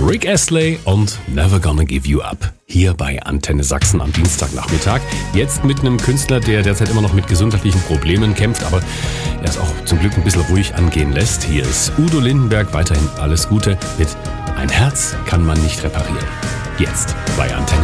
Rick Astley und Never Gonna Give You Up. Hier bei Antenne Sachsen am Dienstagnachmittag. Jetzt mit einem Künstler, der derzeit immer noch mit gesundheitlichen Problemen kämpft, aber er es auch zum Glück ein bisschen ruhig angehen lässt. Hier ist Udo Lindenberg, weiterhin alles Gute mit Ein Herz kann man nicht reparieren. Jetzt bei Antenne